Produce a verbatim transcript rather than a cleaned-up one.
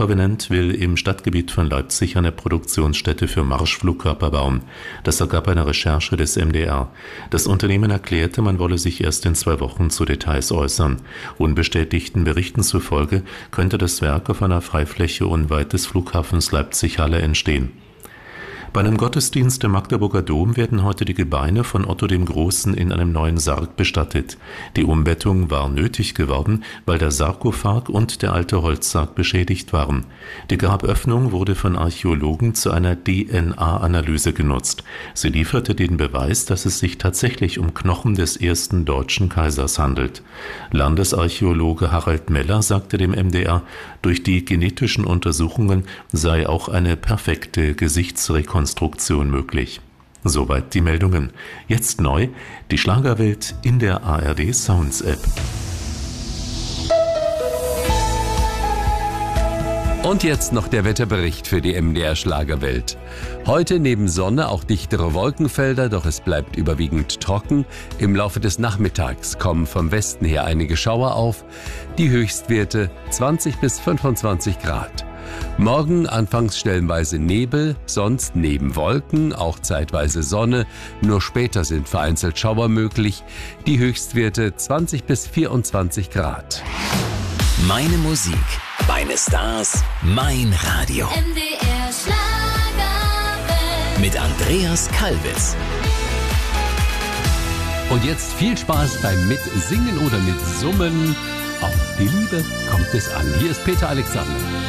Covenant will im Stadtgebiet von Leipzig eine Produktionsstätte für Marschflugkörper bauen. Das ergab eine Recherche des M D R. Das Unternehmen erklärte, man wolle sich erst in zwei Wochen zu Details äußern. Unbestätigten Berichten zufolge könnte das Werk auf einer Freifläche unweit des Flughafens Leipzig-Halle entstehen. Bei einem Gottesdienst im Magdeburger Dom werden heute die Gebeine von Otto dem Großen in einem neuen Sarg bestattet. Die Umbettung war nötig geworden, weil der Sarkophag und der alte Holzsarg beschädigt waren. Die Graböffnung wurde von Archäologen zu einer D N A-Analyse genutzt. Sie lieferte den Beweis, dass es sich tatsächlich um Knochen des ersten deutschen Kaisers handelt. Landesarchäologe Harald Meller sagte dem M D R, durch die genetischen Untersuchungen sei auch eine perfekte Gesichtsrekonstruktion Konstruktion möglich. Soweit die Meldungen. Jetzt neu, die Schlagerwelt in der A R D Sounds App. Und jetzt noch der Wetterbericht für die M D R Schlagerwelt. Heute neben Sonne auch dichtere Wolkenfelder, doch es bleibt überwiegend trocken. Im Laufe des Nachmittags kommen vom Westen her einige Schauer auf. Die Höchstwerte zwanzig bis fünfundzwanzig Grad. Morgen anfangs stellenweise Nebel, sonst neben Wolken, auch zeitweise Sonne. Nur später sind vereinzelt Schauer möglich. Die Höchstwerte zwanzig bis vierundzwanzig Grad. Meine Musik, meine Stars, mein Radio. M D R Schlagerwelt. Mit Andreas Kalbitz. Und jetzt viel Spaß beim Mitsingen oder Mitsummen. Auf die Liebe kommt es an. Hier ist Peter Alexander.